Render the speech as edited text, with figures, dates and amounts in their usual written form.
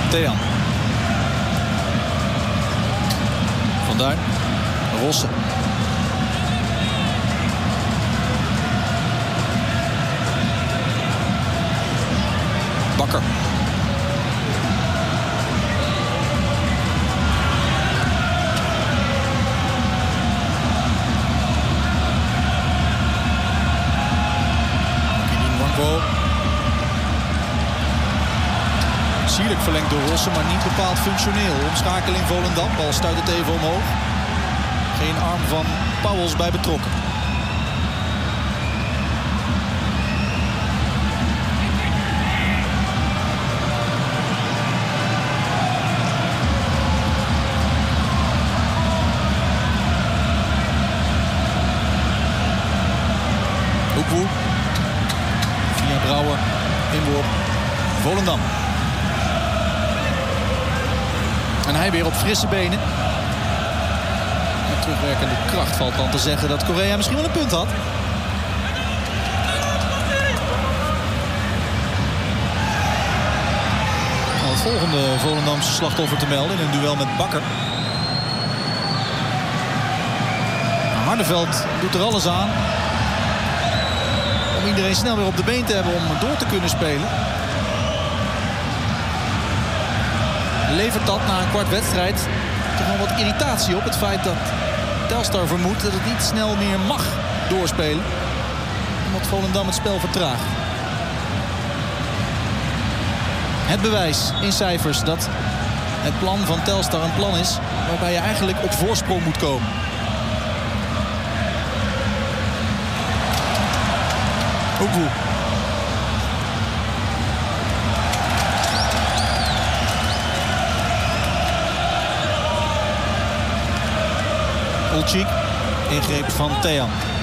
Thean. Van Duin. Rosse. Bakker. Sierlijk verlengd door Rosse, maar niet bepaald functioneel. Omschakeling Volendam, bal stuit het even omhoog. Geen arm van Pauwels bij betrokken. Hoekwoe. Via Brouwer. Inworp. Volendam. En hij weer op frisse benen. Met terugwerkende kracht valt dan te zeggen dat Correa misschien wel een punt had. Nou, het volgende Volendamse slachtoffer te melden in een duel met Bakker. Nou, Hardenveld doet er alles aan om iedereen snel weer op de been te hebben om door te kunnen spelen. Levert dat na een kwart wedstrijd toch wel wat irritatie op. Het feit dat Telstar vermoedt dat het niet snel meer mag doorspelen. Omdat Volendam het spel vertraagt. Het bewijs in cijfers dat het plan van Telstar een plan is waarbij je eigenlijk op voorsprong moet komen. Hoekwoe. Olczyk, ingreep van Thean.